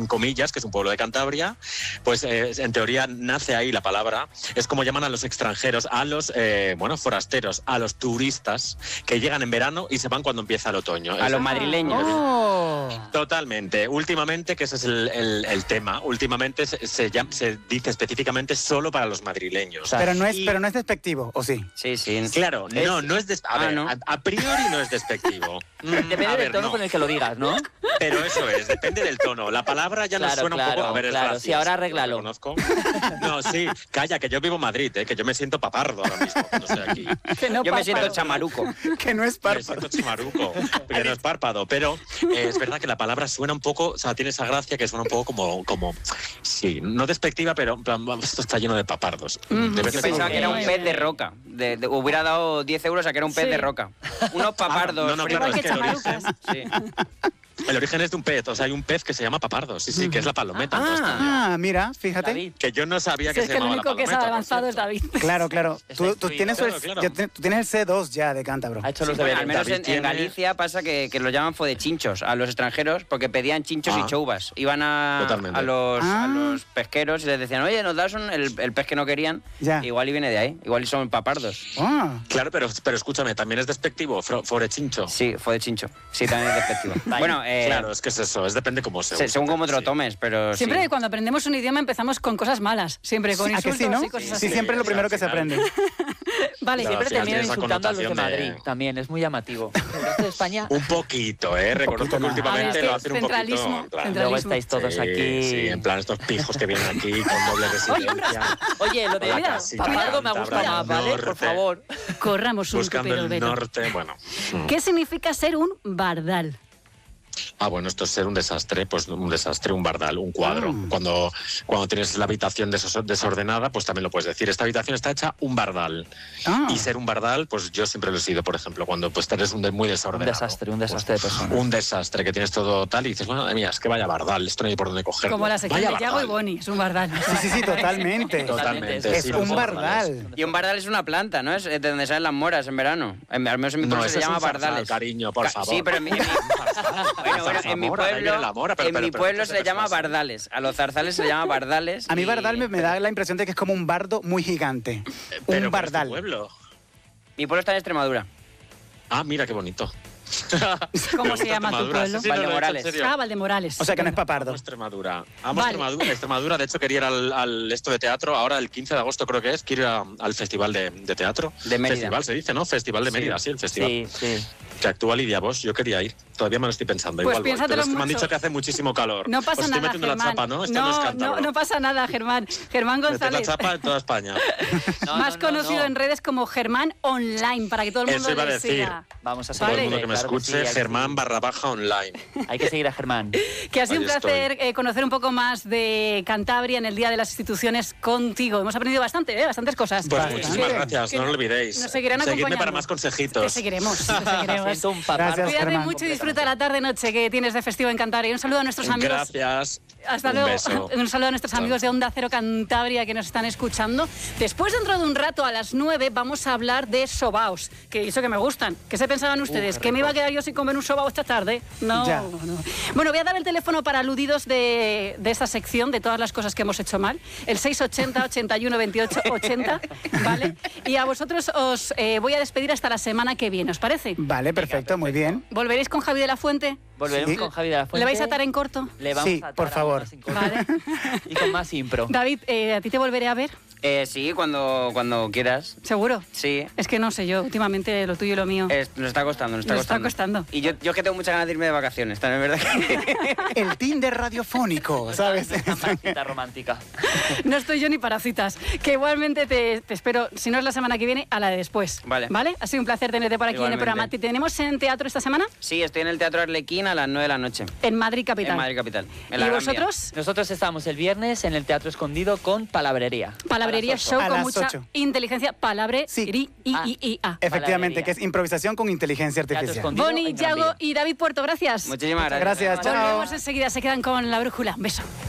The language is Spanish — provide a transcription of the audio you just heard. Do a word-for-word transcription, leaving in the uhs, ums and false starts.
Comillas, que es un pueblo de Cantabria, pues eh, en teoría nace ahí la palabra. Es como llaman a los extranjeros, a los, eh, bueno, forasteros, a los turistas que llegan en verano y se van cuando empieza el otoño. A es, los madrileños. Oh. Totalmente. Últimamente, que ese es el, el, el tema, últimamente se, se, llama, se dice específicamente solo para los madrileños. Pero no es, Y- pero no es despectivo, ¿o sí? Sí, sí. Claro, Es- no, no es des- a, Ah, ver, ¿no? a, a priori no es despectivo. Mm, Depende a del ver, tono no. con el que lo digas, ¿no? Pero eso es, depende del tono. La palabra ya nos Claro, suena un claro, poco. A ver, es claro. gracioso, Sí, ahora lo arréglalo. reconozco. No, sí, calla, que yo vivo en Madrid, ¿eh? Que yo me siento papardo ahora mismo cuando estoy aquí. Que no Yo me siento párpado. chamaruco. Que no es Me párpado. siento chimaruco, que no es párpado, pero eh, es verdad que la palabra suena un poco, o sea, tiene esa gracia que suena un poco como, como sí, no despectiva, pero en plan, esto está lleno de papardos. Mm, Debe Yo ser pensaba como- que era un Muy pez bien. de roca. De, de- hubiera dado diez euros a que era un pez Sí. de roca. Unos papardos. Ah, no, no, fritos. claro, Igual es que que el origen, chamarucas. Sí. el origen es de un pez, o sea, hay un pez que se llama papardo, sí, sí, que es la palometa. entonces, Ah, mira, fíjate. David. que yo no sabía Si que es se que el llamaba la único que palometa. sabe por avanzado es cierto. David. Claro, claro. Está Tú, tú instruido. tienes Claro, el, claro. ya te- tú tienes el C dos ya de cántabro. Ha hecho Sí, los bueno, deberes. al menos David en, en tiene- Galicia pasa que, que lo llaman fodechinchos a los extranjeros porque pedían chinchos Ah. y choubas. Iban a, Totalmente. a, los, Ah. a los pesqueros y les decían, oye, nos das un- el, el pez que no querían. Ya. Igual y viene de ahí. Igual y son papardos. Ah, Claro, pero, pero escúchame, también es despectivo, fro- forechincho. Sí, fodechincho. Sí, también es despectivo. bueno, eh, Claro, es que es eso, es depende cómo se se- use, según cómo te lo sí. tomes, pero Siempre sí. cuando aprendemos un idioma empezamos con cosas malas. Siempre con ¿a que insultos sí, no? y cosas Sí, así. siempre es lo Sí, primero al que se final. aprende. Vale, Claro, Siempre al final terminan tiene esa insultando a los de connotación de- Madrid. También es muy llamativo. El resto de España. Un poquito, ¿eh? Reconozco que nada. últimamente A ver, es lo que hacen un poquito. centralismo, en plan, centralismo. Luego estáis todos sí, aquí. Sí, en plan estos pijos que vienen aquí con doble residencia. Oye, lo de La Cuidado, casita papardo me cántabra gusta del más, ¿vale? Por norte, favor. corramos un Buscando tupero el velo. norte, bueno. mm. ¿Qué significa ser un bardal? Ah, bueno, esto es ser un desastre, pues un desastre, un bardal, un cuadro. Ah. Cuando, cuando tienes la habitación desos- desordenada, pues también lo puedes decir. Esta habitación está hecha un bardal. Ah, Y ser un bardal, pues yo siempre lo he sido, por ejemplo, cuando pues eres un de- muy Un desordenado. desastre, un desastre de persona. Un desastre, que tienes todo tal y dices, madre mía, es que vaya bardal, esto no hay por dónde cogerlo. Como la sección Vaya de Yago y bardal. Boni, es un bardal. sí, sí, sí, totalmente. Totalmente, Es sí, un los bardal. Y un bardal es una planta, ¿no? Es de donde salen las moras en verano. En- al menos en mi No, pueblo eso se es llama un zarzal, bardales. cariño, por Ca- favor. Sí, pero en mi, en mi- bueno, bueno, en mi Zarzamora, de ahí viene la pueblo, mora, pero- en pero- mi pero pueblo esto se es le llama desfase. bardales. A los zarzales se le llama bardales. A mí y- bardal me, me da la impresión de que es como un bardo muy gigante. Pero Un ¿cuál es tu bardal. pueblo? Mi pueblo está en Extremadura. Ah, mira qué bonito. ¿Cómo Me se gusta llama tu Extremadura, pueblo? sí, sí, no, no, Valdemorales. en serio. Ah, Valdemorales. O sea que no es Amo papardo. Extremadura. Amo Vale. Extremadura. Extremadura, de hecho, quería ir al, al esto de teatro. Ahora, el quince de agosto, creo que es. Quiero ir a- al Festival de, de Teatro. De Mérida. Festival se dice, ¿no? Festival de Sí. Mérida, sí, el festival. Sí, sí. Que actúa Lidia Bosch. Yo quería ir. Todavía me lo estoy pensando. Pues Igual voy. piénsatelo Pero es que me han mucho. dicho que hace muchísimo calor. No pasa Os estoy nada, metiendo Germán. la chapa, ¿no? Esto no, es no, cántabro. no pasa nada, Germán. Germán Meter la González, chapa en toda España. No, más no, no, conocido no. en redes como Germán Online, para que todo el Eso mundo iba a le decir. siga. Vamos a Todo el Vale. mundo que me Claro que escuche, sí, hay que Germán seguir. barra baja online. Hay que seguir a Germán. Que ha sido un Ahí placer eh, conocer un poco más de Cantabria en el Día de las Instituciones contigo. Hemos aprendido bastante, ¿eh? Bastantes cosas. Pues Bastante. muchísimas Que- gracias, que no lo olvidéis. nos seguirán Seguidme acompañando. para más Te consejitos. seguiremos, te seguiremos. Siento un papardo. Gracias, Cuídate Germán. mucho y disfruta la tarde-noche que tienes de festivo en Cantabria. Y un saludo a nuestros amigos. Gracias. Hasta Un luego. beso. Un saludo a nuestros Chao. amigos de Onda Cero Cantabria que nos están escuchando. Después, dentro de un rato, a las nueve, vamos a hablar de sobaos, que eso que me gustan. ¿Qué se pensaban ustedes? qué ¿Que me iba a rico. quedar yo sin comer un sobao esta tarde? No, Ya. no. Bueno, voy a dar el teléfono para aludidos de, de esta sección, de todas las cosas que hemos hecho mal. El seis ochenta, ochenta y uno, veintiocho, ochenta, ¿vale? Y a vosotros os eh, voy a despedir hasta la semana que viene, ¿os parece? Vale, perfecto, muy bien. ¿Volveréis con Javi de la Fuente? Volveremos Sí. con Javi de la Fuente. ¿Le vais a atar en corto? Le vamos Sí, a atar por a favor. más incógnito. Vale. Y con más impro. David, eh, ¿a ti te volveré a ver? Eh, sí, cuando, cuando quieras. ¿Seguro? Sí. Es que no sé yo, últimamente lo tuyo y lo mío. Es- nos está costando, nos está Nos está costando. costando. Y yo, yo es que tengo muchas ganas de irme de vacaciones, también es verdad que... El Tinder radiofónico, ¿sabes? Una cita romántica. No estoy yo ni para citas. Que igualmente te, te espero, si no es la semana que viene, a la de después. Vale. ¿Vale? Ha sido un placer tenerte por aquí Igualmente. en el programa. ¿Te tenemos en teatro esta semana? Sí, estoy en el Teatro Arlequín a las nueve de la noche. En Madrid Capital. En Madrid Capital. en ¿Y la Gran Vía. vosotros? Nosotros estamos el viernes en el Teatro Escondido con Palabrería. Palabrería A las ocho. show A con las mucha ocho. inteligencia. Palabre, Sí. ri, i, Ah. i, i, a. Efectivamente, Palabrería. que es improvisación con inteligencia Teatro artificial. Escondido Boni, en Gran Yago Vía. y David Puerto, gracias. Muchísimas gracias. Gracias, chao. Volvemos enseguida, se quedan con la brújula. Un beso.